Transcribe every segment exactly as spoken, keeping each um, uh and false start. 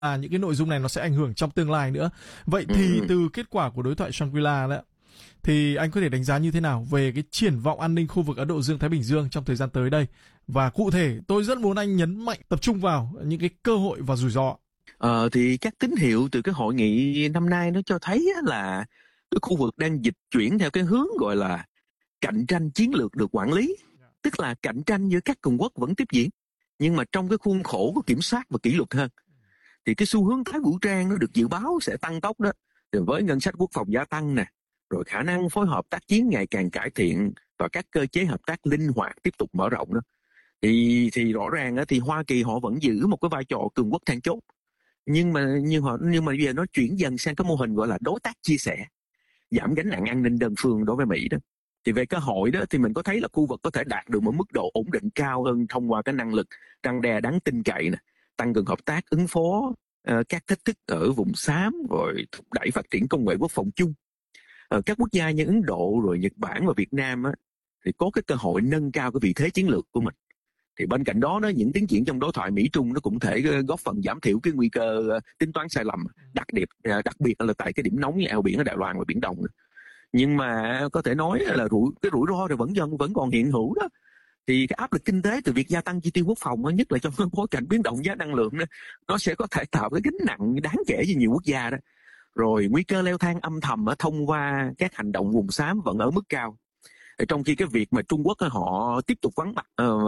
à, những cái nội dung này nó sẽ ảnh hưởng trong tương lai nữa. Vậy thì ừ. từ kết quả của đối thoại Shangri-La đó, thì anh có thể đánh giá như thế nào về cái triển vọng an ninh khu vực Ấn Độ Dương-Thái Bình Dương trong thời gian tới đây? Và cụ thể, tôi rất muốn anh nhấn mạnh tập trung vào những cái cơ hội và rủi ro. Ờ, thì các tín hiệu từ cái hội nghị năm nay nó cho thấy là cái khu vực đang dịch chuyển theo cái hướng gọi là cạnh tranh chiến lược được quản lý. Tức là cạnh tranh giữa các cường quốc vẫn tiếp diễn, nhưng mà trong cái khuôn khổ của kiểm soát và kỷ luật hơn. Thì cái xu hướng thái vũ trang nó được dự báo sẽ tăng tốc đó. Thì với ngân sách quốc phòng gia tăng nè, rồi khả năng phối hợp tác chiến ngày càng cải thiện và các cơ chế hợp tác linh hoạt tiếp tục mở rộng đó. Thì thì rõ ràng đó, thì Hoa Kỳ họ vẫn giữ một cái vai trò cường quốc then chốt. Nhưng mà nhưng họ nhưng mà bây giờ nó chuyển dần sang cái mô hình gọi là đối tác chia sẻ, giảm gánh nặng an ninh đơn phương đối với Mỹ đó. Thì về cơ hội đó thì mình có thấy là khu vực có thể đạt được một mức độ ổn định cao hơn thông qua cái năng lực răn đe đáng tin cậy nè, tăng cường hợp tác ứng phó uh, các thách thức ở vùng xám, rồi thúc đẩy phát triển công nghệ quốc phòng chung. Uh, các quốc gia như Ấn Độ, rồi Nhật Bản và Việt Nam á, thì có cái cơ hội nâng cao cái vị thế chiến lược của mình. Thì bên cạnh đó, đó những tiến triển trong đối thoại Mỹ-Trung nó cũng thể góp phần giảm thiểu cái nguy cơ uh, tính toán sai lầm, đặc biệt uh, đặc biệt là tại cái điểm nóng như eo biển ở Đài Loan và Biển Đông. Nhưng mà có thể nói là rủi cái rủi ro thì vẫn dần vẫn còn hiện hữu đó. Thì cái áp lực kinh tế từ việc gia tăng chi tiêu quốc phòng, nhất là trong bối cảnh biến động giá năng lượng đó, nó sẽ có thể tạo cái gánh nặng đáng kể cho nhiều quốc gia đó. Rồi nguy cơ leo thang âm thầm ở thông qua các hành động vùng xám vẫn ở mức cao. Trong khi cái việc mà Trung Quốc họ tiếp tục vắng mặt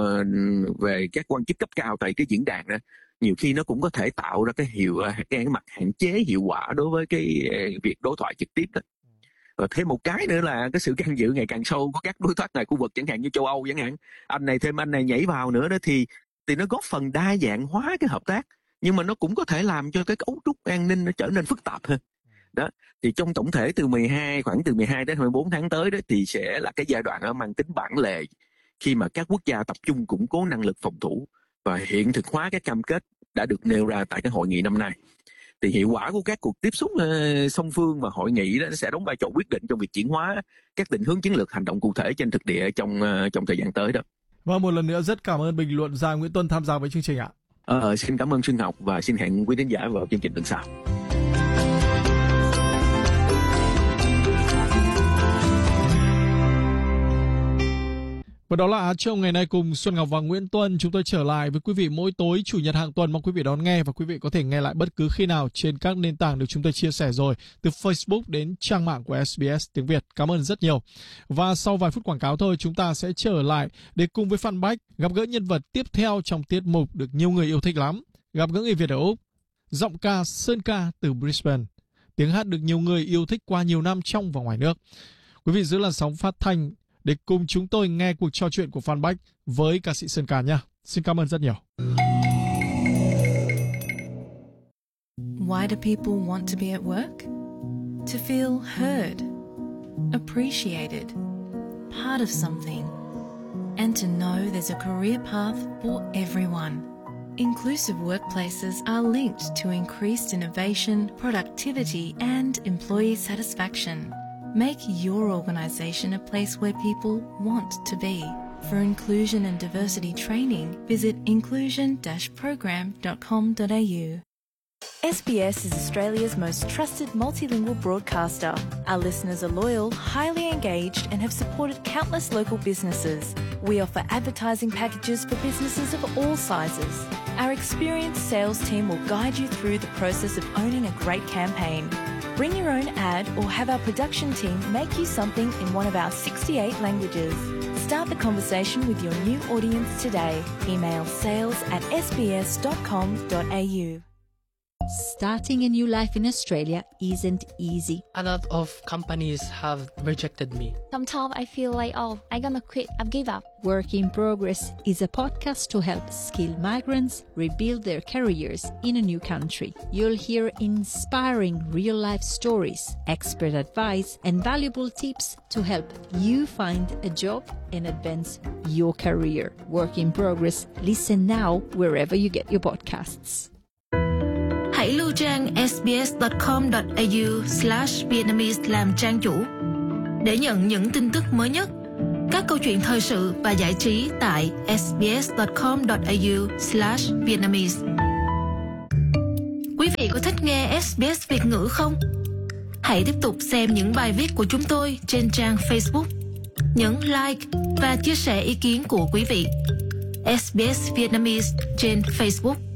uh, về các quan chức cấp cao tại cái diễn đàn đó, nhiều khi nó cũng có thể tạo ra cái hiệu cái mặt hạn chế hiệu quả đối với cái việc đối thoại trực tiếp đó. Và thêm một cái nữa là cái sự can dự ngày càng sâu của các đối tác ngoài khu vực, chẳng hạn như châu Âu chẳng hạn, anh này thêm anh này nhảy vào nữa đó, thì thì nó góp phần đa dạng hóa cái hợp tác, nhưng mà nó cũng có thể làm cho cái cấu trúc an ninh nó trở nên phức tạp hơn. Đó, thì trong tổng thể từ mười hai khoảng từ mười hai đến hai mươi bốn tháng tới đó thì sẽ là cái giai đoạn nó mang tính bản lề, khi mà các quốc gia tập trung củng cố năng lực phòng thủ và hiện thực hóa các cam kết đã được nêu ra tại cái hội nghị năm nay. Thì hiệu quả của các cuộc tiếp xúc uh, song phương và hội nghị đó sẽ đóng vai trò quyết định trong việc chuyển hóa các định hướng chiến lược hành động cụ thể trên thực địa trong uh, trong thời gian tới đó. Và một lần nữa rất cảm ơn bình luận gia Nguyễn Tuân tham gia với chương trình ạ. Ờ, xin cảm ơn Xuân Ngọc và xin hẹn quý khán giả vào chương trình tuần sau. Và đó là Á Châu ngày nay cùng Xuân Ngọc và Nguyễn Tuân. Chúng tôi trở lại với quý vị mỗi tối Chủ nhật hàng tuần. Mong quý vị đón nghe và quý vị có thể nghe lại bất cứ khi nào trên các nền tảng được chúng tôi chia sẻ rồi, từ Facebook đến trang mạng của ét bê ét tiếng Việt. Cảm ơn rất nhiều. Và sau vài phút quảng cáo thôi, chúng ta sẽ trở lại để cùng với Phan Bách gặp gỡ nhân vật tiếp theo trong tiết mục được nhiều người yêu thích lắm. Gặp gỡ người Việt ở Úc, giọng ca Sơn Ca từ Brisbane, tiếng hát được nhiều người yêu thích qua nhiều năm trong và ngoài nước. Quý vị giữ làn sóng phát thanh để cùng chúng tôi nghe cuộc trò chuyện của Phan Bách với ca sĩ Sơn Ca nha. Xin cảm ơn rất nhiều. Why do people want to be at work? To feel heard, appreciated, part of something, and to know there's a career path for everyone. Inclusive workplaces are linked to increased innovation, productivity, and employee satisfaction. Make your organisation a place where people want to be. For inclusion and diversity training, visit inclusion dash program dot com dot a u. S B S is Australia's most trusted multilingual broadcaster. Our listeners are loyal, highly engaged, and have supported countless local businesses. We offer advertising packages for businesses of all sizes. Our experienced sales team will guide you through the process of owning a great campaign. Bring your own ad or have our production team make you something in one of our sixty-eight languages. Start the conversation with your new audience today. Email sales at s b s dot com dot a u. Starting a new life in Australia isn't easy. A lot of companies have rejected me. Sometimes I feel like, oh, I'm gonna quit, I've give up. Work in Progress is a podcast to help skilled migrants rebuild their careers in a new country. You'll hear inspiring real-life stories, expert advice, and valuable tips to help you find a job and advance your career. Work in Progress. Listen now wherever you get your podcasts. Hãy lưu trang s b s dot com dot a u slash Vietnamese làm trang chủ để nhận những tin tức mới nhất, các câu chuyện thời sự và giải trí tại s b s dot com dot a u slash Vietnamese. Quý vị có thích nghe ét bê ét Việt ngữ không? Hãy tiếp tục xem những bài viết của chúng tôi trên trang Facebook. Nhấn like và chia sẻ ý kiến của quý vị. ét bê ét Vietnamese trên Facebook.